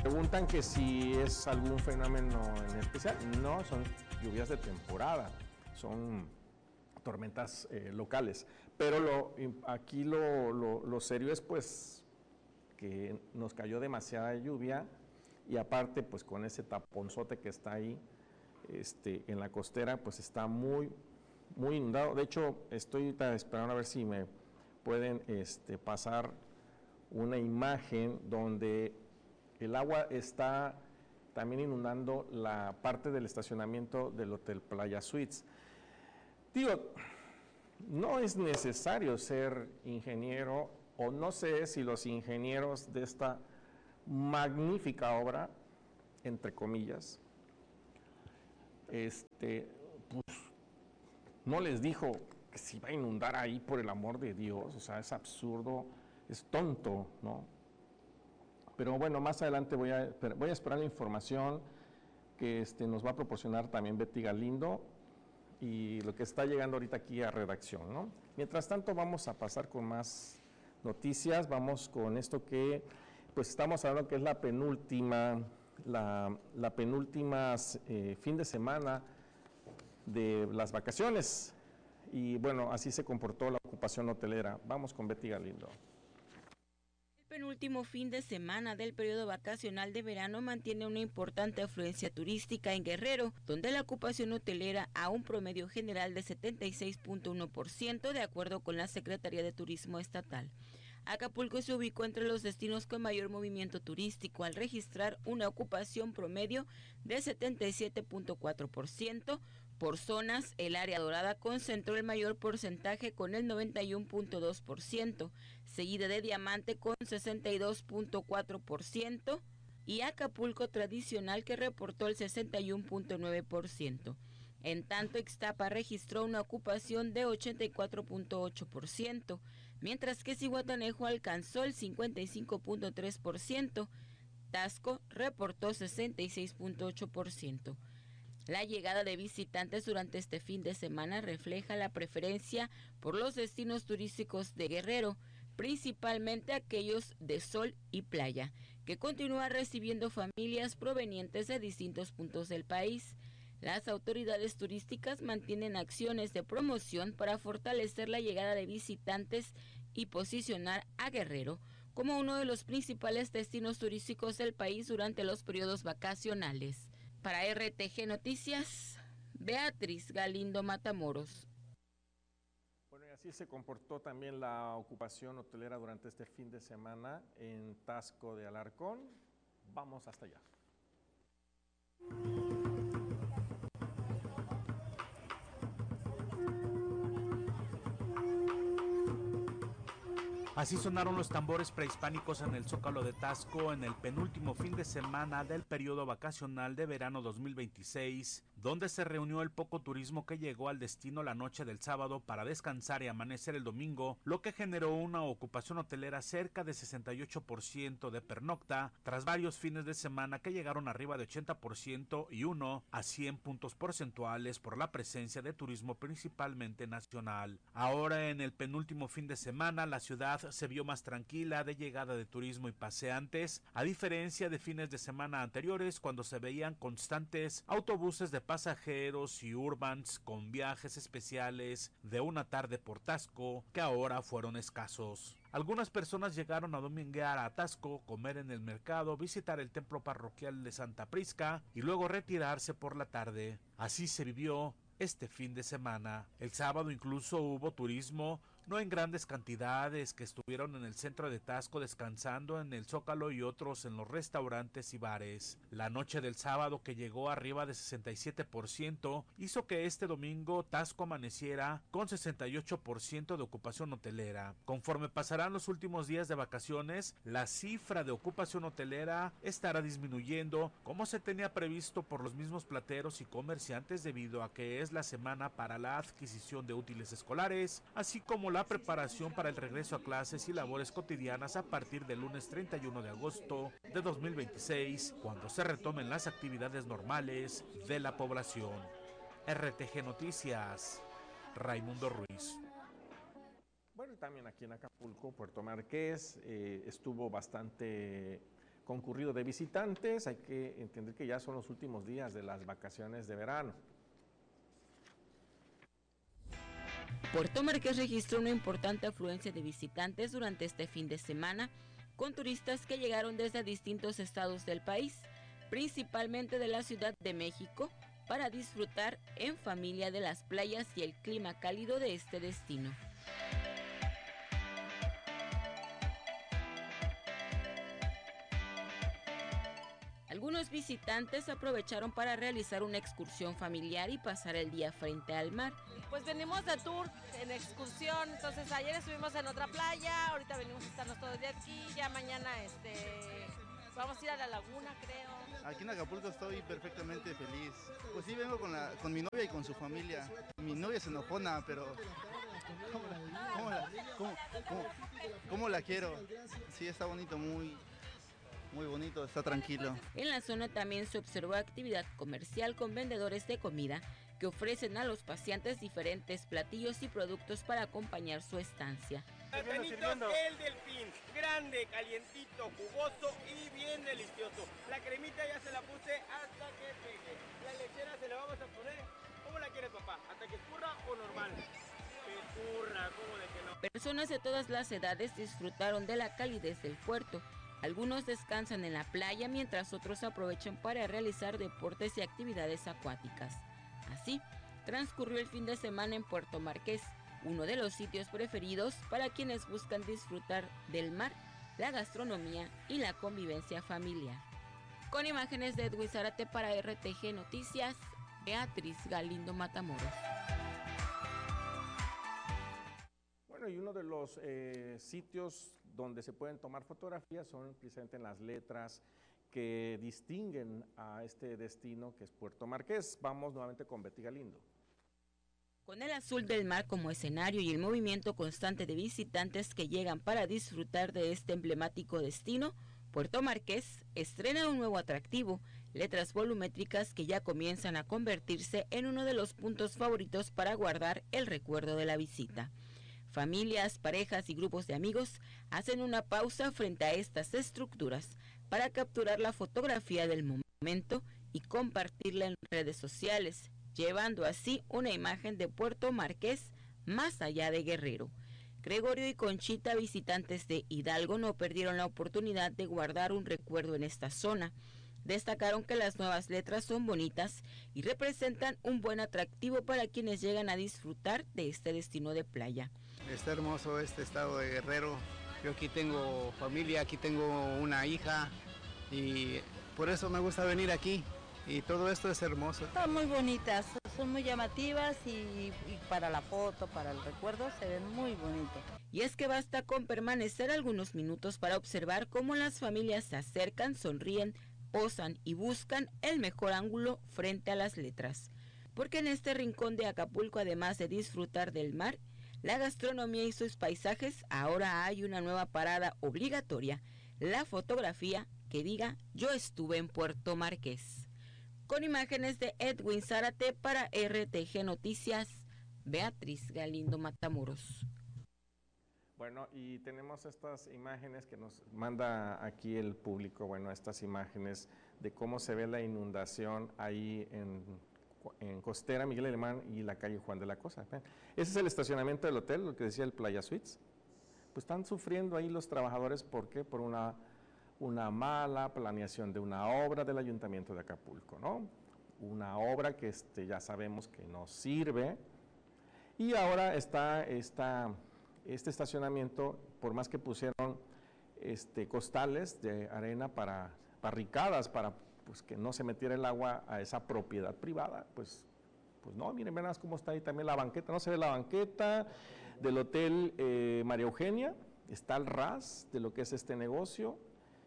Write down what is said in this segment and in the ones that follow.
Preguntan que si es algún fenómeno en especial. No, son lluvias de temporada, son tormentas locales. Pero aquí lo serio es pues que nos cayó demasiada lluvia y aparte pues con ese taponzote que está ahí en la costera pues está muy inundado. De hecho estoy esperando a ver si me pueden pasar una imagen donde el agua está también inundando la parte del estacionamiento del Hotel Playa Suites. Digo, no es necesario ser ingeniero, o no sé si los ingenieros de esta magnífica obra, entre comillas, pues no les dijo que se iba a inundar ahí, por el amor de Dios. O sea, es absurdo, es tonto, ¿no? Pero bueno, más adelante voy a esperar la información que nos va a proporcionar también Betty Galindo y lo que está llegando ahorita aquí a redacción, ¿no? Mientras tanto vamos a pasar con más noticias. Vamos con esto que pues estamos hablando que es la penúltima fin de semana de las vacaciones y bueno, así se comportó la ocupación hotelera. Vamos con Betty Galindo. El penúltimo fin de semana del periodo vacacional de verano mantiene una importante afluencia turística en Guerrero, donde la ocupación hotelera a un promedio general de 76.1% de acuerdo con la Secretaría de Turismo Estatal. Acapulco se ubicó entre los destinos con mayor movimiento turístico al registrar una ocupación promedio de 77.4%. Por zonas, el área dorada concentró el mayor porcentaje con el 91.2%, seguida de Diamante con 62.4% y Acapulco tradicional que reportó el 61.9%. En tanto, Ixtapa registró una ocupación de 84.8%, mientras que Zihuatanejo alcanzó el 55.3%. Taxco reportó 66.8%. La llegada de visitantes durante este fin de semana refleja la preferencia por los destinos turísticos de Guerrero, principalmente aquellos de sol y playa, que continúa recibiendo familias provenientes de distintos puntos del país. Las autoridades turísticas mantienen acciones de promoción para fortalecer la llegada de visitantes y posicionar a Guerrero como uno de los principales destinos turísticos del país durante los periodos vacacionales. Para RTG Noticias, Beatriz Galindo Matamoros. Bueno, y así se comportó también la ocupación hotelera durante este fin de semana en Taxco de Alarcón. Vamos hasta allá. Así sonaron los tambores prehispánicos en el Zócalo de Taxco en el penúltimo fin de semana del periodo vacacional de verano 2026, donde se reunió el poco turismo que llegó al destino la noche del sábado para descansar y amanecer el domingo, lo que generó una ocupación hotelera cerca de 68% de pernocta, tras varios fines de semana que llegaron arriba de 80% y uno a 100 puntos porcentuales por la presencia de turismo principalmente nacional. Ahora en el penúltimo fin de semana la ciudad se vio más tranquila de llegada de turismo y paseantes, a diferencia de fines de semana anteriores cuando se veían constantes autobuses de pasajeros y urbans con viajes especiales de una tarde por Taxco que ahora fueron escasos. Algunas personas llegaron a dominguear a Taxco, comer en el mercado, visitar el templo parroquial de Santa Prisca y luego retirarse por la tarde. Así se vivió este fin de semana. El sábado incluso hubo turismo, no en grandes cantidades, que estuvieron en el centro de Taxco descansando en el Zócalo y otros en los restaurantes y bares. La noche del sábado, que llegó arriba de 67%, hizo que este domingo Taxco amaneciera con 68% de ocupación hotelera. Conforme pasarán los últimos días de vacaciones, la cifra de ocupación hotelera estará disminuyendo, como se tenía previsto por los mismos plateros y comerciantes, debido a que es la semana para la adquisición de útiles escolares, así como la preparación para el regreso a clases y labores cotidianas a partir del lunes 31 de agosto de 2026, cuando se retomen las actividades normales de la población. RTG Noticias, Raimundo Ruiz. Bueno, y también aquí en Acapulco, Puerto Marqués, estuvo bastante concurrido de visitantes. Hay que entender que ya son los últimos días de las vacaciones de verano. Puerto Márquez registró una importante afluencia de visitantes durante este fin de semana, con turistas que llegaron desde distintos estados del país, principalmente de la Ciudad de México, para disfrutar en familia de las playas y el clima cálido de este destino. Algunos visitantes aprovecharon para realizar una excursión familiar y pasar el día frente al mar. Pues venimos de tour en excursión, entonces ayer estuvimos en otra playa, ahorita venimos a estarnos todo el día aquí, ya mañana vamos a ir a la laguna, creo. Aquí en Acapulco estoy perfectamente feliz. Pues sí, vengo con mi novia y con su familia. Mi novia es enojona, pero ¿cómo la quiero? Sí, está bonito, muy bonito, está tranquilo. En la zona también se observó actividad comercial con vendedores de comida que ofrecen a los paseantes diferentes platillos y productos para acompañar su estancia. Platanitos el delfín, grande, calientito, jugoso y bien delicioso. La cremita ya se la puse hasta que pegue. La lechera se la vamos a poner, ¿cómo la quieres, papá? ¿Hasta que escurra o normal? Que escurra, ¿cómo de que no? Personas de todas las edades disfrutaron de la calidez del puerto. Algunos descansan en la playa mientras otros aprovechan para realizar deportes y actividades acuáticas. Así, transcurrió el fin de semana en Puerto Márquez, uno de los sitios preferidos para quienes buscan disfrutar del mar, la gastronomía y la convivencia familiar. Con imágenes de Edwin Zárate para RTG Noticias, Beatriz Galindo Matamoros. Bueno, y uno de los sitios donde se pueden tomar fotografías son precisamente en las letras que distinguen a este destino que es Puerto Márquez. Vamos nuevamente con Betty Galindo. Con el azul del mar como escenario y el movimiento constante de visitantes que llegan para disfrutar de este emblemático destino, Puerto Márquez estrena un nuevo atractivo, letras volumétricas que ya comienzan a convertirse en uno de los puntos favoritos para guardar el recuerdo de la visita. Familias, parejas y grupos de amigos hacen una pausa frente a estas estructuras para capturar la fotografía del momento y compartirla en redes sociales, llevando así una imagen de Puerto Márquez más allá de Guerrero. Gregorio y Conchita, visitantes de Hidalgo, no perdieron la oportunidad de guardar un recuerdo en esta zona. Destacaron que las nuevas letras son bonitas y representan un buen atractivo para quienes llegan a disfrutar de este destino de playa. Está hermoso este estado de Guerrero. Yo aquí tengo familia, aquí tengo una hija y por eso me gusta venir aquí. Y todo esto es hermoso. Están muy bonitas, son muy llamativas y para la foto, para el recuerdo, se ven muy bonitos. Y es que basta con permanecer algunos minutos para observar cómo las familias se acercan, sonríen, posan y buscan el mejor ángulo frente a las letras. Porque en este rincón de Acapulco, además de disfrutar del mar, la gastronomía y sus paisajes, ahora hay una nueva parada obligatoria, la fotografía que diga yo estuve en Puerto Márquez. Con imágenes de Edwin Zárate para RTG Noticias, Beatriz Galindo Matamoros. Bueno, y tenemos estas imágenes que nos manda aquí el público, bueno, estas imágenes de cómo se ve la inundación ahí en Costera, Miguel Alemán y la calle Juan de la Cosa. Ese es el estacionamiento del hotel, lo que decía el Playa Suites. Pues están sufriendo ahí los trabajadores, ¿por qué? Por una mala planeación de una obra del Ayuntamiento de Acapulco, ¿no? Una obra que ya sabemos que no sirve y ahora está este estacionamiento, por más que pusieron costales de arena para barricadas para pues, que no se metiera el agua a esa propiedad privada, pues no, miren, ven cómo está ahí también la banqueta, no se ve la banqueta del Hotel María Eugenia, está al ras de lo que es este negocio.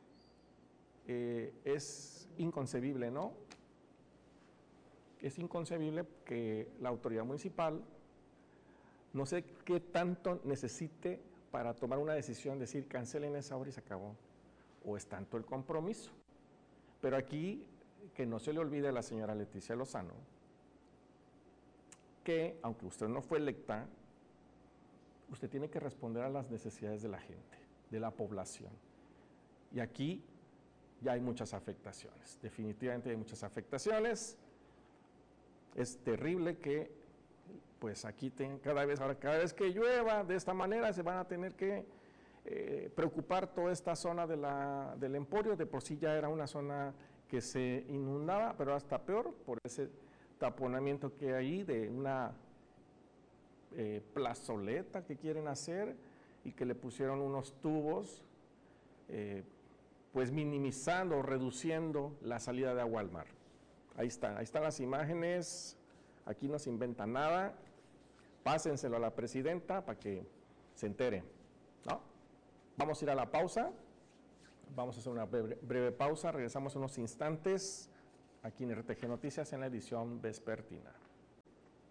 Es inconcebible, ¿no? Es inconcebible que la autoridad municipal no sé qué tanto necesite para tomar una decisión, decir cancelen esa obra y se acabó, o es tanto el compromiso. Pero aquí, que no se le olvide a la señora Leticia Lozano, que aunque usted no fue electa, usted tiene que responder a las necesidades de la gente, de la población. Y aquí ya hay muchas afectaciones, definitivamente hay muchas afectaciones. Es terrible que pues aquí cada vez que llueva de esta manera se van a tener que preocupar toda esta zona del Emporio. De por sí ya era una zona que se inundaba, pero hasta peor por ese taponamiento que hay de una plazoleta que quieren hacer y que le pusieron unos tubos, pues minimizando o reduciendo la salida de agua al mar. Ahí están las imágenes, aquí no se inventa nada, pásenselo a la presidenta para que se entere, ¿no? Vamos a ir a la pausa, vamos a hacer una breve pausa, regresamos en unos instantes aquí en RTG Noticias en la edición vespertina.